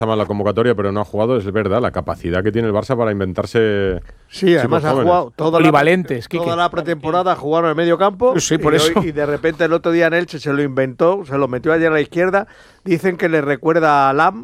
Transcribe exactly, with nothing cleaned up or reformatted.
está mal la convocatoria, pero no ha jugado, es verdad, la capacidad que tiene el Barça para inventarse. Sí, además ha jugado toda Polivalentes, la, toda la pretemporada, jugaron en el medio campo. Sí, por y eso. Hoy, y de repente el otro día en Elche se lo inventó, se lo metió ayer a la izquierda. Dicen que le recuerda a Lam,